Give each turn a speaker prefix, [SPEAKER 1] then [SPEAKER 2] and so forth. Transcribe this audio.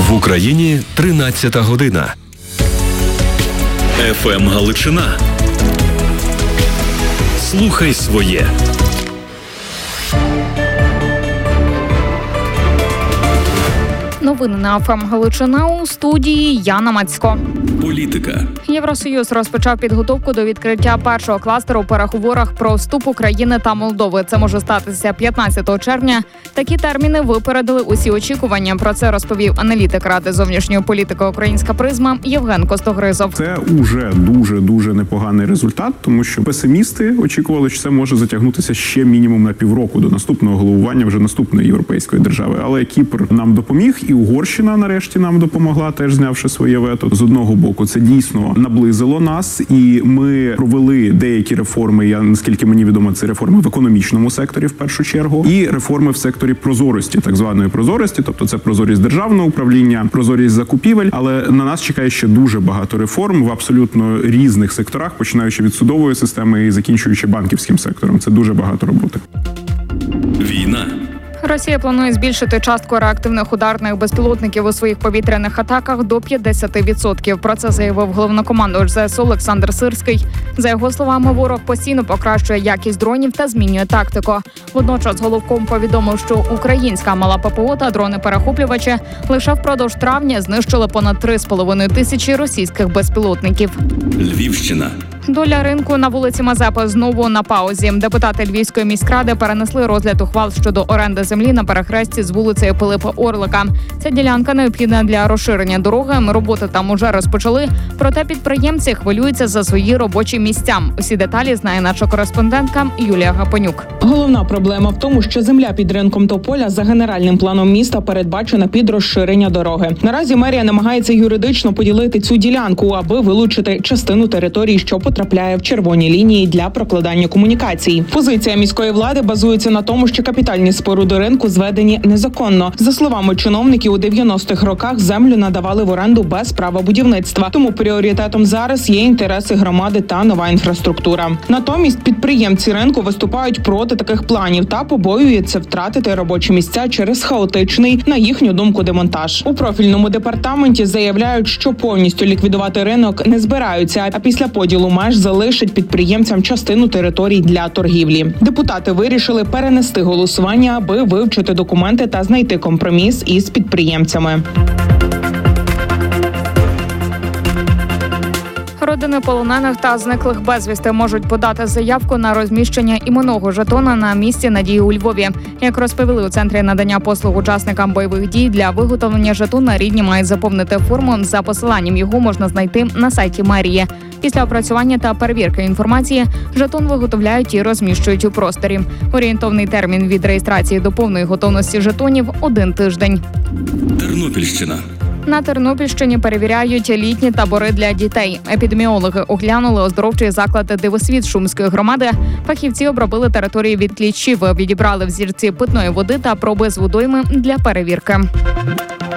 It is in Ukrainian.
[SPEAKER 1] В Україні 13-та година. ФМ Галичина. Слухай своє.
[SPEAKER 2] Новини на ФМ Галичина, у студії Яна Мацько.
[SPEAKER 1] Політика.
[SPEAKER 2] Євросоюз розпочав підготовку до відкриття першого кластеру у переговорах про вступ України та Молдови. Це може статися 15 червня. Такі терміни випередили усі очікування. Про це розповів аналітик Ради зовнішньої політики «Українська призма» Євген Костогризов.
[SPEAKER 3] Це уже дуже непоганий результат, тому що песимісти очікували, що це може затягнутися ще мінімум на півроку до наступного головування вже наступної європейської держави. Але Кіпр нам допоміг, і Угорщина нарешті нам допомогла, теж знявши своє вето. З одного боку, це дійсно наблизило нас, і ми провели деякі реформи. Наскільки мені відомо, це реформи в економічному секторі в першу чергу, і реформи в секторі прозорості, так званої прозорості, тобто це прозорість державного управління, прозорість закупівель. Але на нас чекає ще дуже багато реформ в абсолютно різних секторах, починаючи від судової системи і закінчуючи банківським сектором. Це дуже багато роботи.
[SPEAKER 1] Війна.
[SPEAKER 2] Росія планує збільшити частку реактивних ударних безпілотників у своїх повітряних атаках до 50%. Про це заявив головнокомандувач ЗСУ Олександр Сирський. За його словами, ворог постійно покращує якість дронів та змінює тактику. Водночас головком повідомив, що українська мала ППО та дрони-перехоплювачі лише впродовж травня знищили понад 3,5 тисячі російських безпілотників.
[SPEAKER 1] Львівщина.
[SPEAKER 2] Доля ринку на вулиці Мазепи знову на паузі. Депутати Львівської міськради перенесли розгляд ухвал щодо оренди землі на перехресті з вулицею Пилипа Орлика. Ця ділянка необхідна для розширення дороги. Роботи там уже розпочали. Проте підприємці хвилюються за свої робочі місця. Усі деталі знає наша кореспондентка Юлія Гапонюк.
[SPEAKER 4] Головна проблема в тому, що земля під ринком Тополя за генеральним планом міста передбачена під розширення дороги. Наразі мерія намагається юридично поділити цю ділянку, аби вилучити частину території, що потрапляє в червоні лінії для прокладання комунікацій. Позиція міської влади базується на тому, що капітальні споруди ринку зведені незаконно. За словами чиновників, у 90-х роках землю надавали в оренду без права будівництва. Тому пріоритетом зараз є інтереси громади та нова інфраструктура. Натомість підприємці ринку виступають проти таких планів та побоюються втратити робочі місця через хаотичний, на їхню думку, демонтаж. У профільному департаменті заявляють, що повністю ліквідувати ринок не збираються, а після поділу меж залишить підприємцям частину територій для торгівлі. Депутати вирішили перенести голосування, аби вивчити документи та знайти компроміс із підприємцями.
[SPEAKER 2] Родини полонених та зниклих безвісти можуть подати заявку на розміщення іменного жетона на місці надії у Львові. Як розповіли у Центрі надання послуг учасникам бойових дій, для виготовлення жетона рідні мають заповнити форму. За посиланням його можна знайти на сайті мерії. Після опрацювання та перевірки інформації жетон виготовляють і розміщують у просторі. Орієнтовний термін від реєстрації до повної готовності жетонів – 1 тиждень.
[SPEAKER 1] Тернопільщина.
[SPEAKER 2] На Тернопільщині перевіряють літні табори для дітей. Епідеміологи оглянули оздоровчі заклади «Дивосвіт» Шумської громади. Фахівці обробили території від кліщів, відібрали взірці питної води та проби з водойми для перевірки.